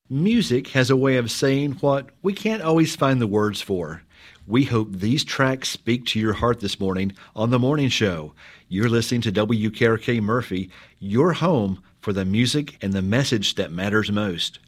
Music has a way of saying what we can't always find the words for. We hope these tracks speak to your heart this morning on The Morning Show. You're listening to WKRK Murphy, your home for the music and the message that matters most.